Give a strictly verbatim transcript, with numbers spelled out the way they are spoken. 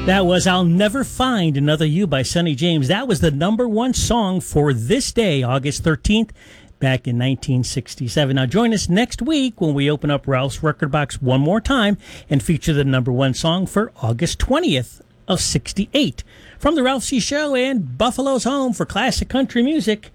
That was I'll Never Find Another You by Sonny James. That was the number one song for this day, August thirteenth, back in nineteen sixty-seven. Now join us next week when we open up Ralph's Record Box one more time and feature the number one song for August twentieth of sixty-eight. From the Ralph C. Show and Buffalo's home for classic country music,